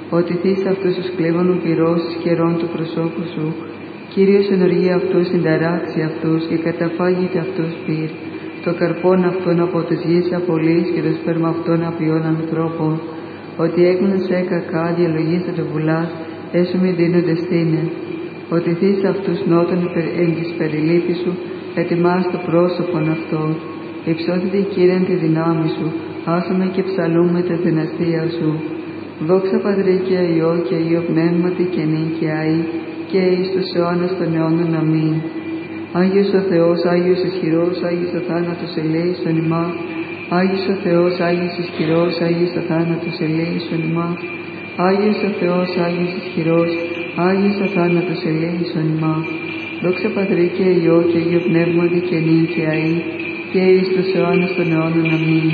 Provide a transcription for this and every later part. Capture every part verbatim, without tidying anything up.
ότι θείς αυτούς τους κλέβανου πυρώσεις καιρών του προσώπου σου. Κύριος ενεργεί αυτούς, συνταράξει αυτούς και καταφάγεται αυτούς πυρ. Το καρπόν αυτών από τους γης απολύς και το σπέρμα αυτών απειών ανθρώπων. Ότι έκμνες σε κακά διαλογίσαι το βουλάς, έσου μη δίνοντες θύνε. Ότι θείς αυτούς νότων εν της περιλήπης σου, ετοιμάς το πρόσωπον αυτών. Υψώθητη Κύριε τη δυνάμει σου, άσαμε και ψαλούμε τη δυναστεία σου. Δόξα Πατρί και Υιό και Υιό Πνεύματι και νυν και αεί και εις τους αιώνας των αιώνων. Αμήν. Άγιος ο Θεός, Άγιος ισχυρός, Άγιος ο θάνατος ελέησον ημάς. Άγιος ο Θεός, Άγιος ισχυρός, Άγιος ο θάνατος ελέησον ημάς. Άγιος ο Θεός, Άγιος ισχυρός, Άγιος ο θάνατος ελέησον ημάς. Δόξα Πατρί και Υιό και Υιό Πνεύματι και νυν και αεί και εις τους αιώνας των αιώνων. Αμήν.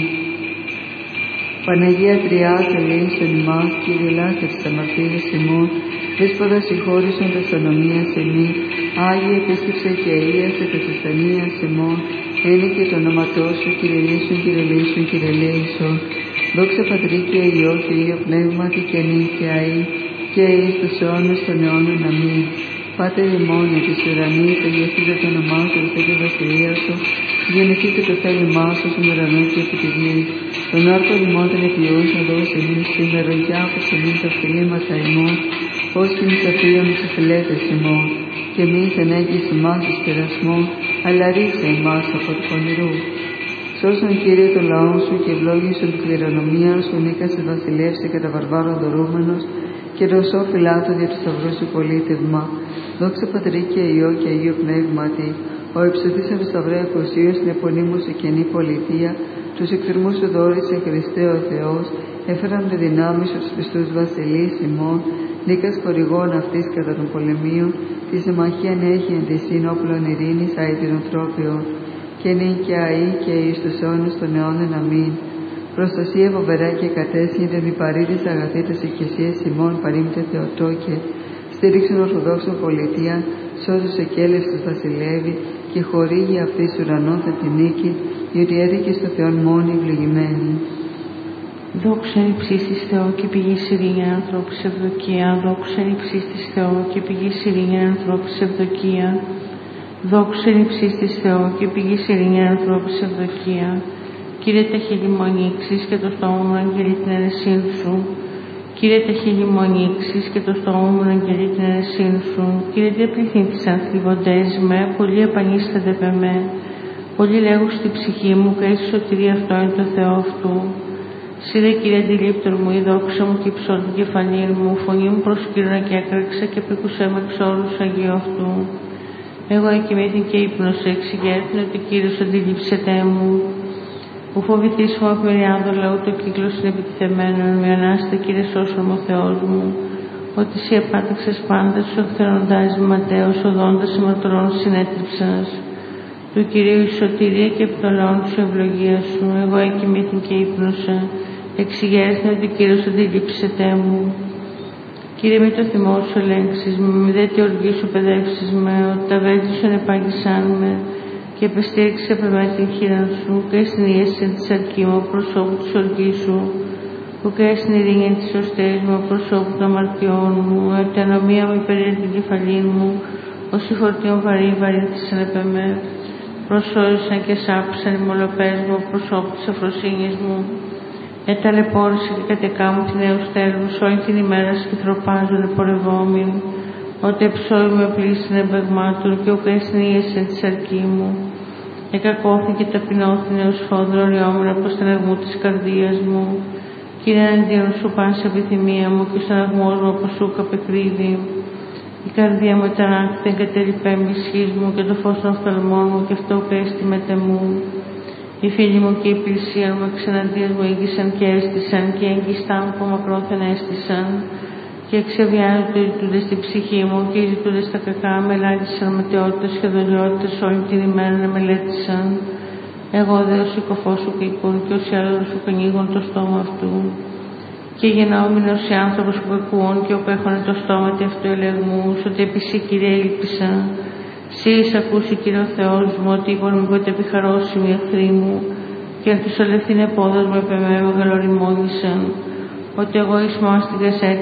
Παναγία Τριάς ελέησον ημάς, Κύριε λάθερς αμαρτίας ημών, Δέσποτα συγχώρησον τας ανομίας ημί, Άγιε επίσκεψε και αΐασε τας ασθενείας ημών, ένε και το όνοματό σου, Κύριε λύσον, Κύριε λύσον, Κύριε λύσον. Δόξα Πατρί και Υιό και Υιό Πνεύματι και νυν και αεί και εις τους αιώνας των αιώνων. Αμήν. Πάτερ ημών εις της ουρανής, αγιαστείτε το όνομά σου, ελθείτε η βασιλεία σου, γεννηθείτε το θέλημά σου στον ουρανό και επί τη γη. Τον όρκο ημών των επιούς να δώσει εμείς σήμερα, για όπως εμείς τα φιλήματα ημών, ως και εμείς αφίων τους αφιλέτες ημών, και εμείς ενέγγις ημάς εις πειρασμόν, αλλά ρίσε εμάς από του πονηρού. Σώσον Κύριε το λαό σου και ευλόγησον την κληρονομία σου, νίκασε βασιλεύσε κατά βαρβάρων δωρούμενος, και ρωσό φυλάτω δια του σταυρού σου πολίτευμα. Δόξα Πατρί και Υιό και Υιό Πνεύματι, ο υψωθής από σταυρέ εκουσίως την επωνύμου σε καινή πολιτεία, τους εκθυρμούς σου δόρισε Χριστέ ο Θεός, έφεραν τη δυνάμει σου τους πιστούς βασιλείς ημών, νίκας χορηγών αυτής κατά των πολεμίων, τη συμμαχίαν έχει εν τη σύνοπλων ειρήνης αίτηρων τρόπιων, και νυν και αεί και εις τους αιώνας των αιώνων. Αμήν. Προστασία φοβερά και κατέσχυνε την υπαρήτης αγαθήτας ηκεσίας ημών παρήμτε Θεοτόκε, στήριξον ορθοδόξων πολιτεία, σώζουσε κέλευς τους βασιλεύει και χορήγει αυτής ουρανών θα τη νίκη, διότι έδικε στο Θεόν μόνη ευλογημένη. Δόξα υψής της Θεό και πηγής ειρήνη ανθρώπους ευδοκία. Δόξα υψής της Θεό και πηγής ειρήνη ανθρώπους ευδοκία. Δόξα υψής της Θεό και πηγής ειρήνη ανθρώπους ευδοκία. Κύριε τα χείλη μου ανοίξεις και το στόμα μου αγγελεί την αιρεσίν σου. Κύριε τα χείλη μου ανοίξεις και το στόμα μου αγγελεί την αιρεσίν σου. Κύριε διαπληθύν της ανθλιβοντές με, πολύ επανίσταται με με. Πολύ λέγω στη ψυχή μου και η σωτηρία αυτό είναι το Θεό αυτού. Σύρε Κύριε αντιλήπτορ μου, η δόξα μου και υψώ την κεφαλή μου, φωνή μου προσκύρωνα και έκραξα και πήκουσέ με εξ όρους Αγίου αυτού. Εγώ εκοιμήθην και ύπνος εξηγέρθην ότι Κύριος αντιλήψεται μου. Που φοβηθείς μου απειριάδο λαού το κύκλο είναι επιτιθεμένον, με ανάστε Κύριε σώσον ο Θεός μου. Ότι εσύ επάτηξες πάντα τους εχθρονοντάς ματέως, οδόντας αιματωρών συνέτριψας. Του Κυρίου η σωτηρία και επί των λαών σου ευλογία σου. Εγώ εκοιμήθην και ύπνωσα, εξηγέρθην ότι Κύριος αντιλήψεται μου. Κύριε, μη το θυμό σου ελέγξεις με, μη δε τη οργή σου παιδεύσεις με, ότι τα βέλη σου ενεπάγησαν με, και επεστήριξε από εμένα την χείρα σου, και συνίεσαι της αρκή μου προσώπου της οργής σου, που και στην ειρήνη της σωστές μου προσώπου των αμαρτιών μου, ότι ανομία μου υπερήρε την κεφαλή μου, όσοι φορτίων βαρύ βαρύθησαν επ' εμέ, προσώρισαν και σάπησαν οι μολοπές μου προσώπου της αφροσύνης μου. Εταλαιπώρησε και κατεκάμου την νέους τέλους, όλη την ημέρα σκυθροπάζουν πορευόμην, ότι εψώει με πλήσιν εμπεγμάτων και ο καίσνιεσαι της αρκή μου. Εκακώθηκε και ταπεινώθη νέος φόδρο ριόμουν από στεναγμού της καρδίας μου. Κύριε εναντίον σου πάση επιθυμία μου και ο στεναγμός μου από σου καπεκρίδη. Η καρδία μου ήταν άκτη εγκατέλειπε μισχύς μου και το φως των οφθαλμών μου και αυτό καίστη μετεμού. Οι φίλοι μου και η πλησία μου εξεναντίας μου ήγησαν και έστησαν και έγκυστά μου από μακρόθεν έστησαν. Και εξεβιάζονται οι ζητούντες στην ψυχή μου και οι ζητούντες στα κακά με ελάχιστες αρματιότητες και δολιότητες όλη την ημέρα να μελέτησαν. Εγώ δε ως οικοφός σου κοικούν και όσοι άλλοι σου κυνήγουν το στόμα αυτού. Και γεννόμενοι όσοι άνθρωπος που κακουούν και όπου έχωνε το στόμα τη αυτού ελεγμούς, ότι επί σύ Κύριε ήλπισα. Σύ εις ακούσει Κύριε ο Θεός μου, ότι είπον μου πότε επιχαρώσιμοι εχθροί μου, και αν τους αλευθύνε πόδας μου επ' εμέ μεγαλοριμόγησαν, ότι εγώ εις μάστιγας